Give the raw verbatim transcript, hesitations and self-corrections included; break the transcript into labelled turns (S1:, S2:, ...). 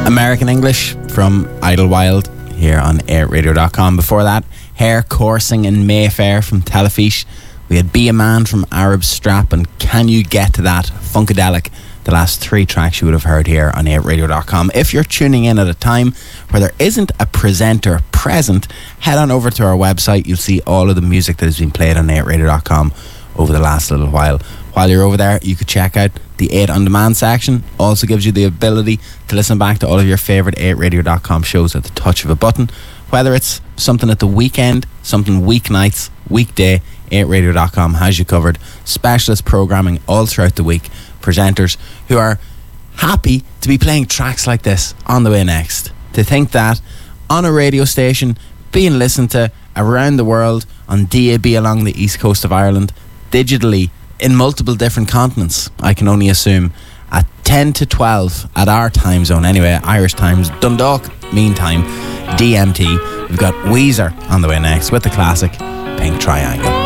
S1: American English from Idlewild here on air radio dot com. Before that, Hair Coursing in Mayfair from Telefiche. We had Be a Man from Arab Strap and Can You Get to That, Funkadelic. The last three tracks you would have heard here on air radio dot com. If you're tuning in at a time where there isn't a presenter present, head on over to our website. You'll see all of the music that has been played on air radio dot com over the last little while. While you're over there, you could check out the eight on demand section. Also gives you the ability to listen back to all of your favourite air radio dot com shows at the touch of a button. Whether it's something at the weekend, something weeknights, weekday, air radio dot com has you covered. Specialist programming all throughout the week. Presenters who are happy to be playing tracks like this on the way next. To think that on a radio station being listened to around the world on D A B along the east coast of Ireland, digitally in multiple different continents, I can only assume, at ten to twelve at our time zone anyway, Irish times, Dundalk meantime, D M T. We've got Weezer on the way next with the classic Pink Triangle.